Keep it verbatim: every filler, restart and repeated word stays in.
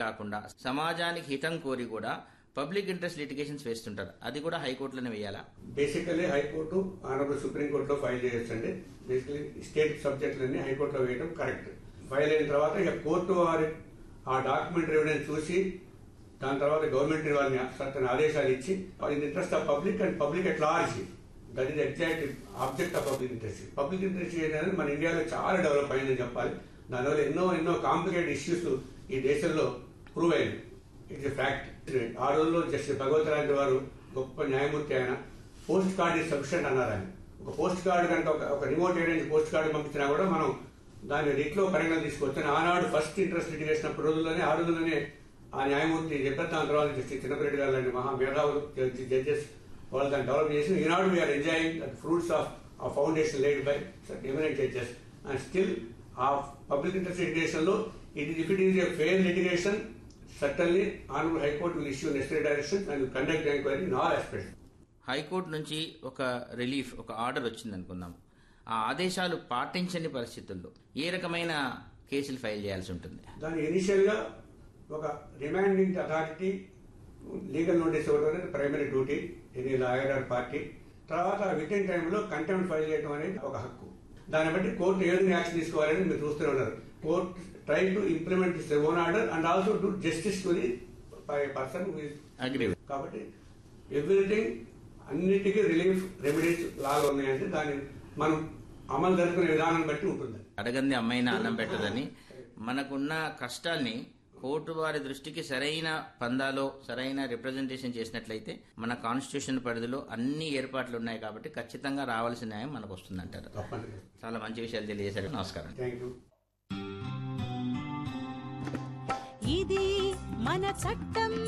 కాకుండా సమాజానికి హితం కోరి కూడా పబ్లిక్ ఇంట్రెస్ట్ లిటిగేషన్స్ వేస్తుంటారు. అది కూడా హైకోర్టులోనే వేయాలా? బేసికలీ హైకోర్టు ఆనరబుల్ సుప్రీంకోర్టులో ఫైల్ చేయొచ్చండి. బేసికలీ స్టేట్ సబ్జెక్టులన్నీ హైకోర్టులో వేయడం కరెక్ట్. ఫైల్ అయిన తర్వాత ఇక కోర్టు వారి ఆ డాక్యుమెంటరీ ఎవిడెన్స్ చూసి దాని తర్వాత గవర్నమెంట్ వారిని సర్టన్ ఆదేశాలు ఇచ్చి in interest of public and public at large, that is exact object of public interest. Public interest అనేది మన ఇండియాలో చాలా డెవలప్ అయిందని చెప్పాలి. దానివల్ల ఎన్నో ఎన్నో కాంప్లికేటెడ్ ఇష్యూస్ ఈ దేశంలో ప్రూవ్ అయింది. It's a fact. ఆ రోజుల్లో జస్టిస్ భగవతరాజు వారు గొప్ప న్యాయమూర్తి, ఆయన పోస్ట్ కార్డ్ ఇస్ సఫిషియెంట్ అన్నారు. ఆయన ఒక పోస్ట్ కార్డు కనుక ఒక రిమోట్ ఏరియా నుంచి పోస్ట్ కార్డు పంపించినా కూడా మనం దాన్ని రిట్లో పరిగణన తీసుకోవచ్చు. ఆనాడు ఫస్ట్ ఇంట్రెస్ట్ లిటిగేషన్ అప్పుడు రోజుల్లోనే ఆ రోజుల్లోనే ఆ న్యాయమూర్తి చెప్పారు. దాని తర్వాత జస్టిస్ చిన్నపరెడ్డి గారు లాంటి మహా మేధావులు జడ్జెస్ వాళ్ళు దాన్ని డెవలప్ చేసి ఈనాడు we are enjoying the fruits of ఆ foundation laid by eminent judges. And still ఆ పబ్లిక్ ఇంట్రెస్ట్ లిటిగేషన్ లో it if it is a fair litigation certainly honorable high court will issue necessary directions and will conduct the inquiry in all aspects. High court నుంచి ఒక relief, ఒక order వచ్చింది అనుకుందాం. ఆ ఆదేశాలు పాటించని పరిస్థితుల్లో ఏ రకమైన కేసులు ఫైల్ చేయాల్సి ఉంటుంది? దాని ఇనిషియల్ గా ఒక రిమాండింగ్ అథారిటీ లీగల్ నోటీస్ ఇవ్వడం అనేది primary duty any lawyer or party. తర్వాత విత్ ఇన్ టైంలో కంటెంప్ట్ ఫైల్ చేయడం అనేది ఒక హక్కు. దాన్ని బట్టి కోర్టు ఏ విధంగా యాక్షన్ తీసుకోవాలని మీరు చూస్తూనే ఉన్నారు. Court try to implement this own order and also do justice to the person who is agree. కాబట్టి ఎవ్రీథింగ్ అన్నిటికీ రిలీఫ్ రెమెడీస్ లాగా ఉన్నాయంటే దాన్ని మనం అమలు జరుపుకునే విధానం బట్టి ఉంటుంది. అడగంది అమ్మాయినా అన్నం పెట్టదని మనకున్న కష్టాన్ని కోర్టు వారి దృష్టికి సరైన పందాలో సరైన రిప్రజెంటేషన్ చేసినట్లయితే మన కాన్స్టిట్యూషన్ పరిధిలో అన్ని ఏర్పాట్లు ఉన్నాయి కాబట్టి ఖచ్చితంగా రావాల్సిన న్యాయం మనకు వస్తుందంటారు. చాలా మంచి విషయాలు తెలియజేశారు. నమస్కారం. Thank you. ఇది మన చట్టం